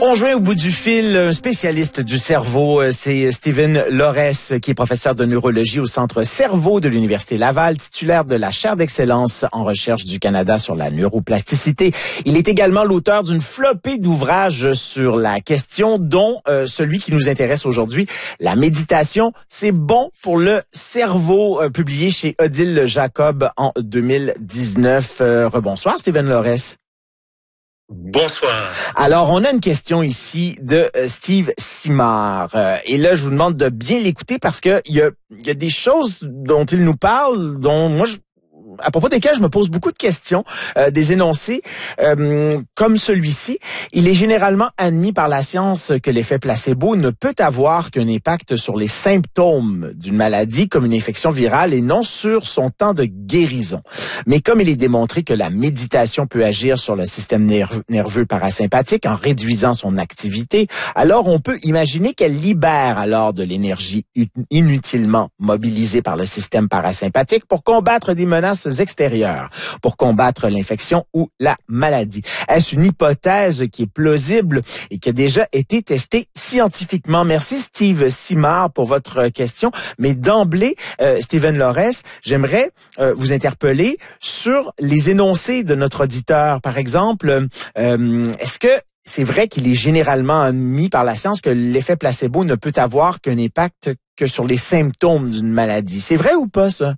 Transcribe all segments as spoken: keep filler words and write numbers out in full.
On joint au bout du fil un spécialiste du cerveau, c'est Stephen Lorès, qui est professeur de neurologie au Centre Cerveau de l'Université Laval, titulaire de la chaire d'excellence en recherche du Canada sur la neuroplasticité. Il est également l'auteur d'une flopée d'ouvrages sur la question, dont euh, celui qui nous intéresse aujourd'hui, la méditation. C'est bon pour le cerveau, euh, publié chez Odile Jacob en deux mille dix-neuf. Euh, rebonsoir, Stephen Lorès. Bonsoir. Alors, on a une question ici de euh, Steve Simard. Euh, et là, je vous demande de bien l'écouter parce que il y a, y a des choses dont il nous parle, dont moi, je, à propos desquelles je me pose beaucoup de questions, euh, des énoncés euh, comme celui-ci. Il est généralement admis par la science que l'effet placebo ne peut avoir qu'un impact sur les symptômes d'une maladie comme une infection virale et non sur son temps de guérison. Mais comme il est démontré que la méditation peut agir sur le système nerveux parasympathique en réduisant son activité, alors on peut imaginer qu'elle libère alors de l'énergie inutilement mobilisée par le système parasympathique pour combattre des menaces extérieures, pour combattre l'infection ou la maladie. Est-ce une hypothèse qui est plausible et qui a déjà été testée scientifiquement? Merci Steve Simard pour votre question. Mais d'emblée, euh, Stephen Lorès, j'aimerais euh, vous interpeller sur les énoncés de notre auditeur. Par exemple, euh, est-ce que c'est vrai qu'il est généralement admis par la science que l'effet placebo ne peut avoir qu'un impact que sur les symptômes d'une maladie? C'est vrai ou pas, ça?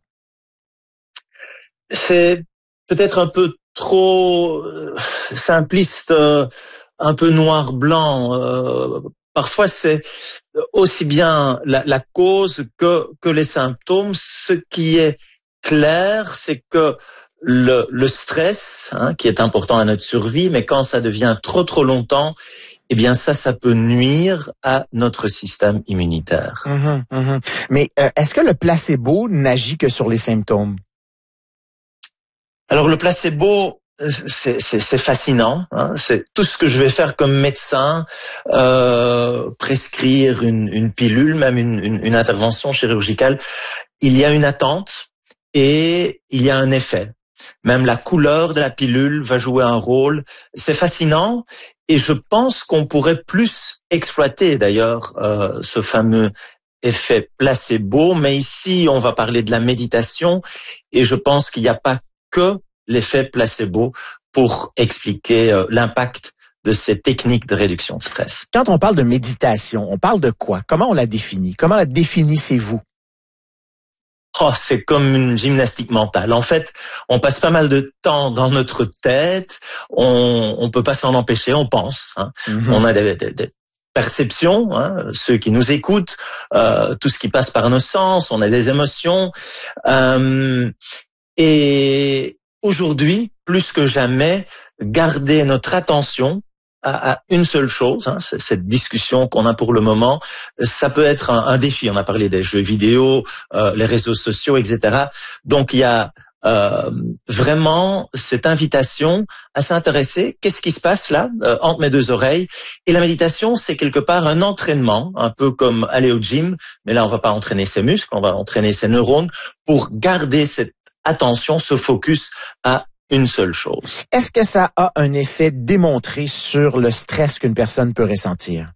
C'est peut-être un peu trop simpliste, un peu noir-blanc. Euh, parfois, c'est aussi bien la, la cause que, que les symptômes. Ce qui est clair, c'est que le, le stress, hein, qui est important à notre survie, mais quand ça devient trop trop longtemps, eh bien ça, ça peut nuire à notre système immunitaire. Mmh, mmh. Mais euh, est-ce que le placebo n'agit que sur les symptômes? Alors le placebo, c'est, c'est, c'est fascinant. Hein, c'est tout ce que je vais faire comme médecin, euh, prescrire une, une pilule, même une, une, une intervention chirurgicale. Il y a une attente et il y a un effet. Même la couleur de la pilule va jouer un rôle. C'est fascinant et je pense qu'on pourrait plus exploiter d'ailleurs euh, ce fameux effet placebo. Mais ici, on va parler de la méditation et je pense qu'il n'y a pas que l'effet placebo pour expliquer euh, l'impact de ces techniques de réduction de stress. Quand on parle de méditation, on parle de quoi? Comment on la définit? Comment la définissez-vous? Oh, c'est comme une gymnastique mentale. En fait, on passe pas mal de temps dans notre tête. On, on peut pas s'en empêcher. On pense. Hein. Mm-hmm. On a des, des, des perceptions. Hein, ceux qui nous écoutent, euh, tout ce qui passe par nos sens. On a des émotions. Euh, et aujourd'hui, plus que jamais, garder notre attention à, à une seule chose, hein, cette discussion qu'on a pour le moment, ça peut être un, un défi. On a parlé des jeux vidéo, euh, les réseaux sociaux, et cetera. Donc il y a euh, vraiment cette invitation à s'intéresser. Qu'est-ce qui se passe là, euh, entre mes deux oreilles? Et la méditation, c'est quelque part un entraînement, un peu comme aller au gym, mais là on va pas entraîner ses muscles, on va entraîner ses neurones pour garder cette attention, ce focus à une seule chose. Est-ce que ça a un effet démontré sur le stress qu'une personne peut ressentir?